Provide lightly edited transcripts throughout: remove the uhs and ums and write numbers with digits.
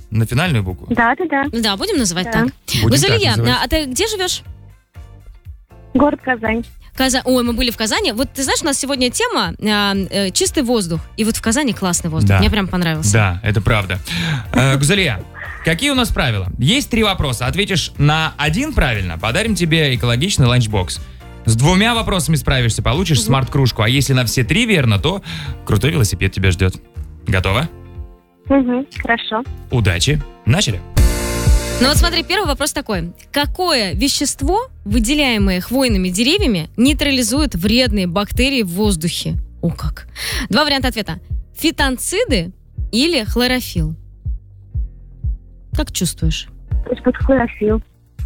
На финальную букву? Да. Да, будем называть Да. так. Будем Гузалия, так называть. а ты где живешь? Город Казань. Ой, мы были в Казани. Вот ты знаешь, у нас сегодня тема чистый воздух. И вот в Казани классный воздух. Да. Мне прям понравился. Да, это правда. Гузалия, какие у нас правила? Есть 3 вопроса. Ответишь на 1 правильно, подарим тебе экологичный ланчбокс. С 2 вопросами справишься, получишь смарт-кружку. А если на все 3 верно, то крутой велосипед тебя ждет. Готова? Хорошо. Удачи. Начали. Ну вот смотри, первый вопрос такой. Какое вещество, выделяемое хвойными деревьями, нейтрализует вредные бактерии в воздухе? О как. 2 варианта ответа. Фитонциды или хлорофилл? Как чувствуешь? Что-то хлорофилл.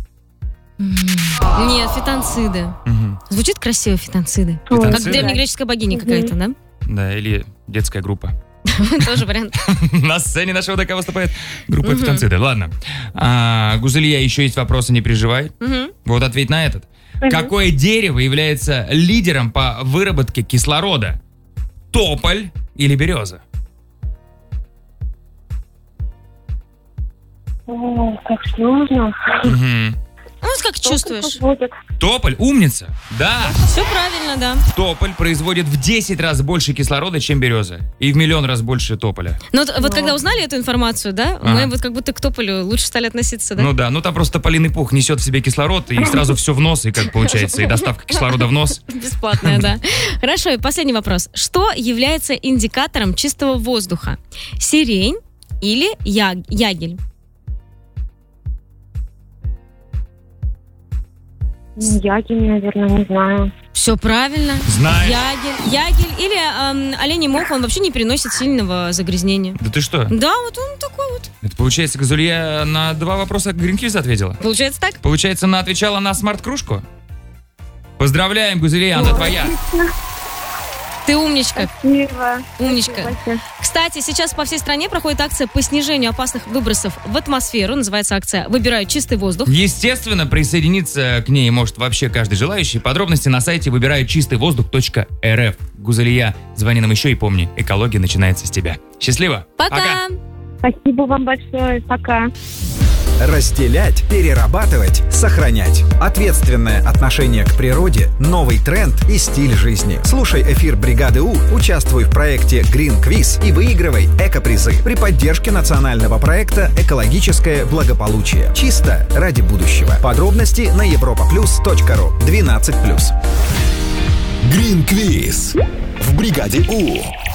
Нет, фитонциды. Звучит красиво, фитонциды. Как Фитонциды? древнегреческая богиня какая-то, да? Да, или детская группа. Тоже вариант. На сцене нашего ДК выступает группа фитонциды. Ладно. Гузалия, еще есть вопросы, не переживай. Вот ответь на этот. Какое дерево является лидером по выработке кислорода? Тополь или береза? О, как сложно. Ну, вот как чувствуешь? Тополь, умница. Да, Все правильно, да. тополь производит в 10 раз больше кислорода, чем береза. И в 1 000 000 раз больше тополя. Ну вот когда узнали эту информацию, да, Ага. мы вот как будто к тополю лучше стали относиться, да? Ну да, ну там просто тополиный пух несет в себе кислород, и сразу все в нос, и как получается, и доставка кислорода в нос. Бесплатная, да. Хорошо, и последний вопрос. Что является индикатором чистого воздуха? Сирень или ягель? Ягель, наверное, не знаю. Все правильно. Знаешь. Ягель или оленей мох, он вообще не переносит сильного загрязнения. Да ты что? Да, вот он такой вот. Это получается, Гузалия на 2 вопроса Гринквиз ответила? Получается так? Получается, она отвечала на смарт-кружку? Поздравляем, Гузалия, она твоя. Ты умничка. Спасибо. Умничка. Спасибо. Кстати, сейчас по всей стране проходит акция по снижению опасных выбросов в атмосферу. Называется акция «Выбираю чистый воздух». Естественно, присоединиться к ней может вообще каждый желающий. Подробности на сайте выбираю-чистый-воздух.рф. Гузалия, звони нам еще и помни, экология начинается с тебя. Счастливо. Пока! Спасибо вам большое. Пока. Разделять, перерабатывать, сохранять. Ответственное отношение к природе, новый тренд и стиль жизни. Слушай эфир «Бригады У», участвуй в проекте Green Quiz и выигрывай эко-призы при поддержке национального проекта «Экологическое благополучие». Чисто ради будущего. Подробности на europaplus.ru 12+. Green Quiz в бригаде У.